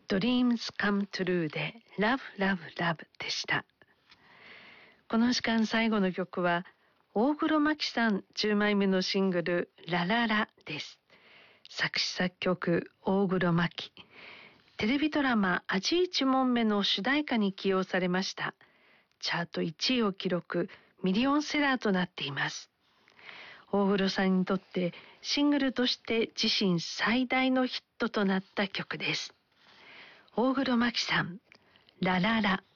Dreams Come True で Love Love Love でした。この時間最後の曲は大黒摩季さん10枚目のシングルラララです。作詞作曲大黒摩季。テレビドラマ味一問目の主題歌に起用されました。チャート1位を記録、ミリオンセラーとなっています。大黒さんにとってシングルとして自身最大のヒットとなった曲です。大黒摩季さん、ラララ。